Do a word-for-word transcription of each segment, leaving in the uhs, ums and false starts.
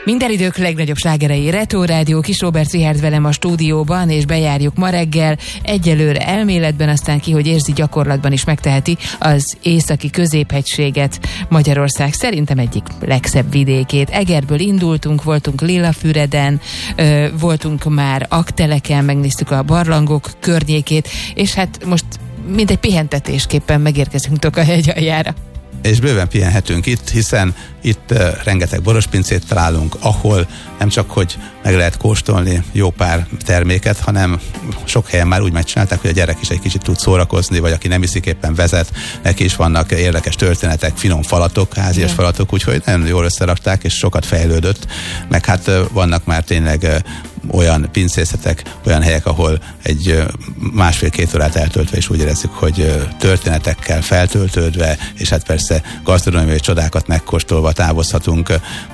Minden idők legnagyobb slágerei Retro Rádió, Kis Róbert Richárd velem a stúdióban, és bejárjuk ma reggel egyelőre elméletben, aztán ki, hogy érzi, gyakorlatban is megteheti az északi középhegységet, Magyarország szerintem egyik legszebb vidékét. Egerből indultunk, voltunk Lillafüreden, voltunk már Aggteleken, megnéztük a barlangok környékét, és hát most mint egy pihentetésképpen megérkezünk Tokaj-hegyaljára. És bőven pihenhetünk itt, hiszen itt uh, rengeteg borospincét találunk, ahol nem csak, hogy meg lehet kóstolni jó pár terméket, hanem sok helyen már úgy megcsinálták, hogy a gyerek is egy kicsit tud szórakozni, vagy aki nem iszik, éppen vezet, neki is vannak érdekes történetek, finom falatok, házias yeah. falatok, úgyhogy nagyon jól összerakták, és sokat fejlődött, meg hát uh, vannak már tényleg uh, olyan pincészetek, olyan helyek, ahol egy másfél-két órát eltöltve is úgy érezzük, hogy történetekkel feltöltődve, és hát persze gasztronómiai csodákat megkóstolva távozhatunk.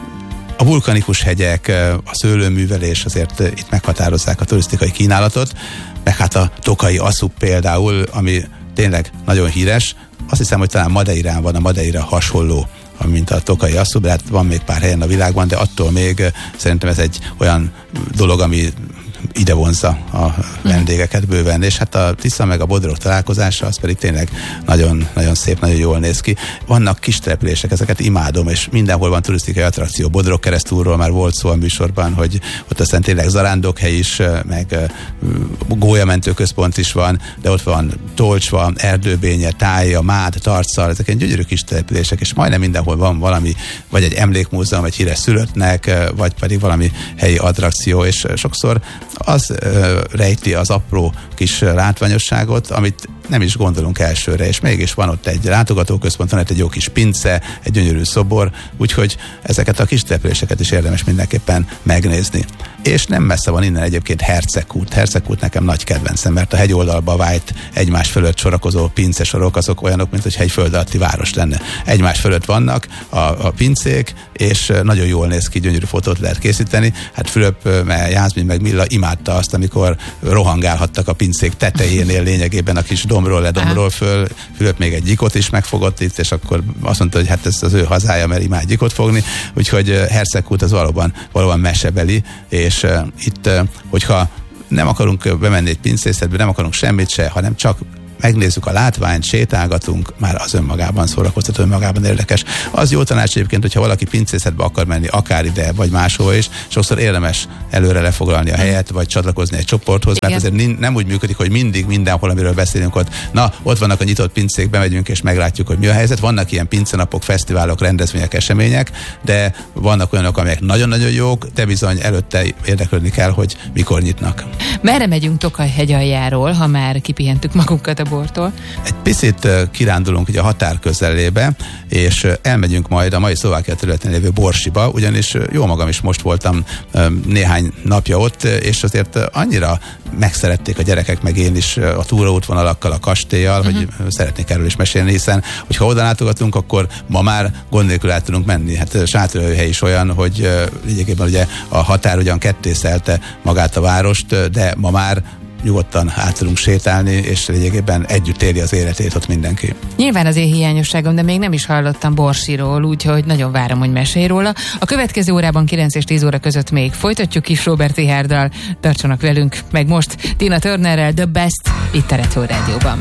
A vulkanikus hegyek, a szőlőművelés azért itt meghatározzák a turisztikai kínálatot, meg hát a tokaji aszup például, ami tényleg nagyon híres. Azt hiszem, hogy talán Madeirán van a Madeira hasonló, mint a tokaji aszup, de hát van még pár helyen a világban, de attól még szerintem ez egy olyan dolog, ami ide vonzza a vendégeket bőven, és hát a Tisza meg a Bodrog találkozása, az pedig tényleg nagyon, nagyon szép, nagyon jól néz ki. Vannak kis települések, ezeket imádom, és mindenhol van turisztikai attrakció. Bodrog keresztúrról már volt szó a műsorban, hogy ott aztán tényleg zarándokhely is, meg gólyamentő központ is van, de ott van Tolcsva, Erdőbénye, Tája, Mád, Tarccal, ezek egy gyönyörű kis települések, és majdnem mindenhol van valami, vagy egy emlékmúzeum egy híres szülöttnek, vagy pedig valami helyi attrakció, és sokszor az ö, rejti az apró kis látványosságot, amit nem is gondolunk elsőre, és mégis van ott egy látogatóközpont, van ott egy jó kis pince, egy gyönyörű szobor, úgyhogy ezeket a kis településeket is érdemes mindenképpen megnézni. És nem messze van innen egyébként Hercegkút. Hercegkút nekem nagy kedvencem, mert a hegyoldalba vájt egymás fölött sorakozó pincesorok, azok olyanok, mint hogy egy föld alatti város lenne. Egymás fölött vannak a, a pincék, és nagyon jól néz ki, gyönyörű fotót lehet készíteni. Hát Fülöp, Jászmin meg Milla imádta azt, amikor rohangálhattak a pincék tetejénél lényegében a kis domról le, domról föl. Fülöp még egy gyikot is megfogott itt, és akkor azt mondta, hogy hát ez az ő hazája, mert imád gyikot fogni. Úgyhogy Hercegkút az valóban, valóban mesebeli, és uh, itt, uh, hogyha nem akarunk bemenni egy pincészetbe, nem akarunk semmit se, hanem csak megnézzük a látványt, sétálgatunk, már az önmagában szórakoztató, önmagában érdekes. Az jó tanács egyébként, hogyha valaki pincészetbe akar menni, akár ide, vagy máshova is, sokszor érdemes előre lefoglalni a helyet, vagy csatlakozni egy csoporthoz, igen. Mert azért nem úgy működik, hogy mindig mindenhol, amiről beszélünk ott, na, ott vannak a nyitott pincék, bemegyünk és meglátjuk, hogy mi a helyzet. Vannak ilyen pincenapok, fesztiválok, rendezvények, események, de vannak olyanok, amelyek nagyon-nagyon jók, de bizony előtte érdeklődni kell, hogy mikor nyitnak. Merre megyünk Tokaj-hegyaljáról, ha már kipihentük magunkat a bortól? Egy picit kirándulunk ugye a határ közelébe, és elmegyünk majd a mai Szlovákia területén lévő Borsiba, ugyanis jó magam is most voltam néhány napja ott, és azért annyira megszerették a gyerekek, meg én is a túraútvonalakkal, a kastélyjal, uh-huh. hogy szeretnék erről is mesélni, hiszen hogyha oda látogatunk, akkor ma már gond nélkül át tudunk menni. Hát Sátorhely is olyan, hogy lényegében ugye a határ ugyan kettészelte magát a várost, de ma már nyugodtan át tudunk sétálni, és lényegében együtt éli az életét ott mindenki. Nyilván az én hiányosságom, de még nem is hallottam Borsiról, úgyhogy nagyon várom, hogy mesélj róla. A következő órában kilenc és tíz óra között még folytatjuk Kis Róbert Richárddal. Tartsanak velünk, meg most Tina Turnerrel, The Best, itt a Retro Rádióban.